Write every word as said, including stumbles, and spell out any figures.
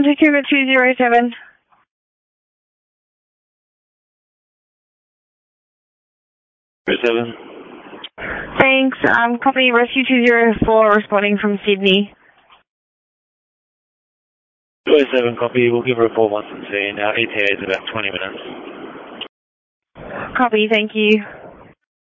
Welcome to Cougar two zero seven. seven. Thanks. Um, copy Rescue two zero four responding from Sydney. two oh seven, copy. We'll give a report once it's seen. Our E T A is about twenty minutes. Copy, thank you.